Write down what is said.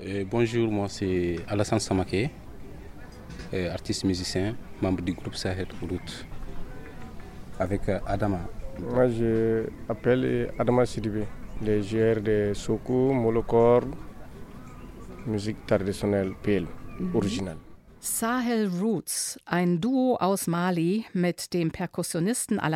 Bonjour, moi c'est Alassane Samaké, artiste musicien, membre du groupe Sahel Route, avec Adama. Moi je m'appelle Adama Sidibé, le joueur de Soko, Molokor, musique traditionnelle PL, original. Sahel Roots, ein Duo aus Mali mit dem Perkussionisten